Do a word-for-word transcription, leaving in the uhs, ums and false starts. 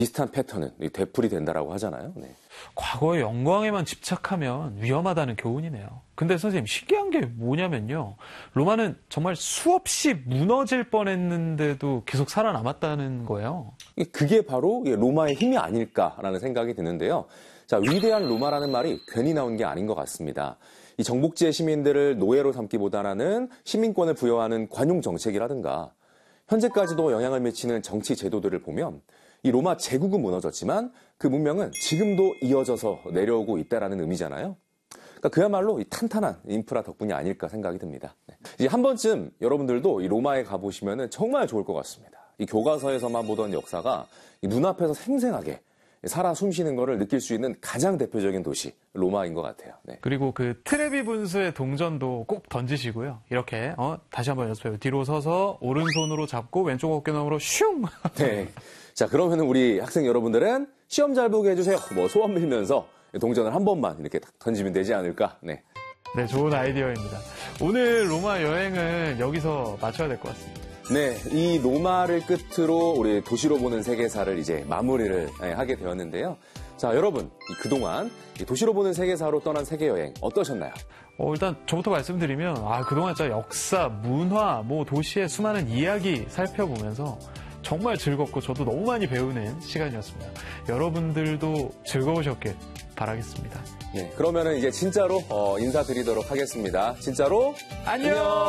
비슷한 패턴은 되풀이 된다라고 하잖아요. 네. 과거의 영광에만 집착하면 위험하다는 교훈이네요. 근데 선생님, 신기한 게 뭐냐면요. 로마는 정말 수없이 무너질 뻔했는데도 계속 살아남았다는 거예요. 그게 바로 로마의 힘이 아닐까라는 생각이 드는데요. 자, 위대한 로마라는 말이 괜히 나온 게 아닌 것 같습니다. 이 정복지의 시민들을 노예로 삼기보다는 시민권을 부여하는 관용 정책이라든가 현재까지도 영향을 미치는 정치 제도들을 보면 이 로마 제국은 무너졌지만 그 문명은 지금도 이어져서 내려오고 있다라는 의미잖아요. 그러니까 그야말로 이 탄탄한 인프라 덕분이 아닐까 생각이 듭니다. 이제 한 번쯤 여러분들도 이 로마에 가보시면 정말 좋을 것 같습니다. 이 교과서에서만 보던 역사가 이 눈앞에서 생생하게 살아 숨쉬는 거를 느낄 수 있는 가장 대표적인 도시 로마인 것 같아요. 네. 그리고 그 트레비 분수의 동전도 꼭 던지시고요. 이렇게 어, 다시 한번 연습해요. 뒤로 서서 오른손으로 잡고 왼쪽 어깨너머로 슝. 네. 자, 그러면 우리 학생 여러분들은 시험 잘 보게 해주세요. 뭐 소원 빌면서 동전을 한 번만 이렇게 딱 던지면 되지 않을까? 네. 네, 좋은 아이디어입니다. 오늘 로마 여행은 여기서 마쳐야 될 것 같습니다. 네, 이 로마를 끝으로 우리 도시로 보는 세계사를 이제 마무리를 하게 되었는데요. 자, 여러분, 그동안 도시로 보는 세계사로 떠난 세계여행 어떠셨나요? 어, 일단 저부터 말씀드리면 아, 그동안 진짜 역사, 문화, 뭐 도시의 수많은 이야기 살펴보면서 정말 즐겁고 저도 너무 많이 배우는 시간이었습니다. 여러분들도 즐거우셨길 바라겠습니다. 네, 그러면은 이제 진짜로 어, 인사드리도록 하겠습니다. 진짜로 안녕!